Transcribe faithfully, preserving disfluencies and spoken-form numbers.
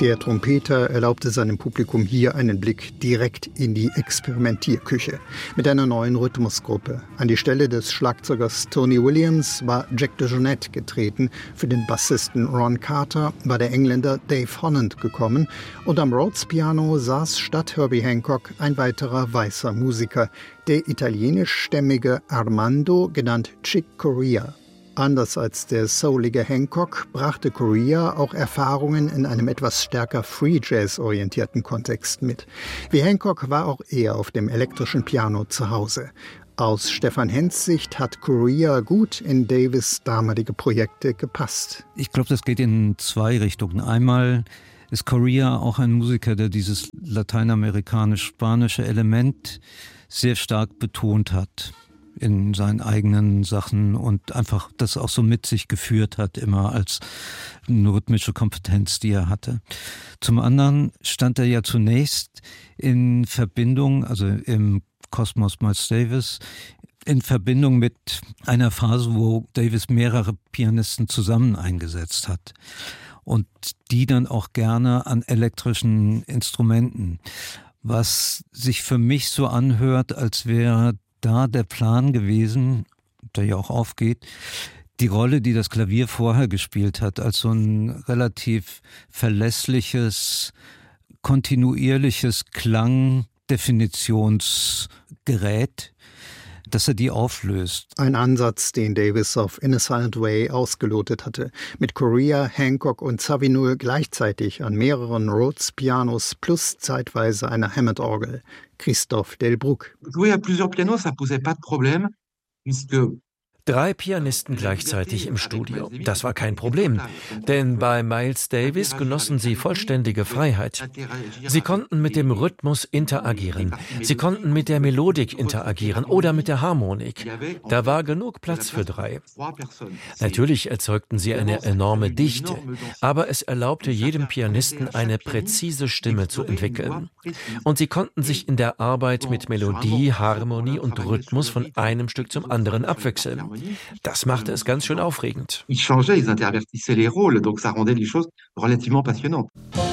Der Trompeter erlaubte seinem Publikum hier einen Blick direkt in die Experimentierküche mit einer neuen Rhythmusgruppe. An die Stelle des Schlagzeugers Tony Williams war Jack DeJohnette getreten. Für den Bassisten Ron Carter war der Engländer Dave Holland gekommen. Und am Rhodes-Piano saß statt Herbie Hancock ein weiterer weißer Musiker, der italienischstämmige Armando, genannt Chick Corea. Anders als der soulige Hancock brachte Corea auch Erfahrungen in einem etwas stärker Free-Jazz-orientierten Kontext mit. Wie Hancock war auch er auf dem elektrischen Piano zu Hause. Aus Stefan Hens Sicht hat Corea gut in Davis' damalige Projekte gepasst. Ich glaube, das geht in zwei Richtungen. Einmal ist Corea auch ein Musiker, der dieses lateinamerikanisch-spanische Element sehr stark betont hat in seinen eigenen Sachen und einfach das auch so mit sich geführt hat, immer als eine rhythmische Kompetenz, die er hatte. Zum anderen stand er ja zunächst in Verbindung, also im Kosmos Miles Davis, in Verbindung mit einer Phase, wo Davis mehrere Pianisten zusammen eingesetzt hat und die dann auch gerne an elektrischen Instrumenten, was sich für mich so anhört, als wäre da der Plan gewesen, der ja auch aufgeht, die Rolle, die das Klavier vorher gespielt hat, als so ein relativ verlässliches, kontinuierliches Klangdefinitionsgerät, dass er die auflöst. Ein Ansatz, den Davis auf In a Silent Way ausgelotet hatte. Mit Corea, Hancock und Zawinul gleichzeitig an mehreren Rhodes-Pianos plus zeitweise einer Hammond-Orgel. Christophe Delbrück. Jouer à plusieurs pianos, ça posait pas de problème, puisque Drei Pianisten gleichzeitig im Studio. Das war kein Problem, denn bei Miles Davis genossen sie vollständige Freiheit. Sie konnten mit dem Rhythmus interagieren, sie konnten mit der Melodik interagieren oder mit der Harmonik. Da war genug Platz für drei. Natürlich erzeugten sie eine enorme Dichte, aber es erlaubte jedem Pianisten eine präzise Stimme zu entwickeln. Und sie konnten sich in der Arbeit mit Melodie, Harmonie und Rhythmus von einem Stück zum anderen abwechseln. Das machte es ganz schön aufregend. Ils changeaient, ils intervertissaient les rôles, donc ça rendait les choses relativement passionnantes.